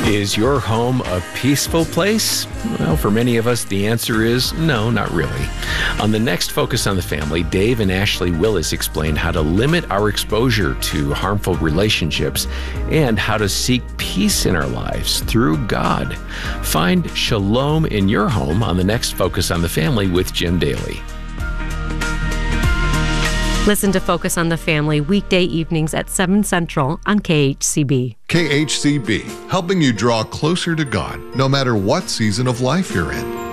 Is your home a peaceful place? Well, for many of us, the answer is no, not really. On the next Focus on the Family, Dave and Ashley Willis explain how to limit our exposure to harmful relationships and how to seek peace in our lives through God. Find shalom in your home on the next Focus on the Family with Jim Daly. Listen to Focus on the Family weekday evenings at 7 Central on KHCB. KHCB, helping you draw closer to God no matter what season of life you're in.